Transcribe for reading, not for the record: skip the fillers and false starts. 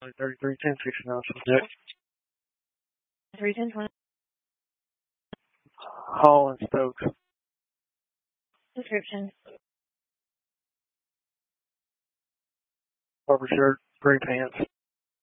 33, 10, 69. Next. 3, 10, 20. Hall and Stokes. Description. Purple shirt, gray pants.